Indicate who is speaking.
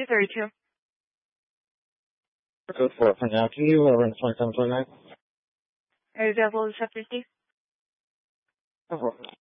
Speaker 1: 232.
Speaker 2: Code 4 for now. Can you run 2729?
Speaker 1: Are you available this afternoon?
Speaker 2: No problem.